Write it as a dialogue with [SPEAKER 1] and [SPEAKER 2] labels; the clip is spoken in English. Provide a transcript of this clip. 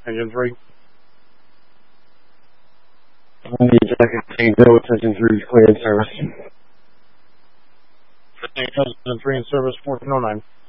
[SPEAKER 1] Engine 3.
[SPEAKER 2] The Jacket St. Louis Engine 3 is clear in service.
[SPEAKER 1] Engine 3 in service, 1409.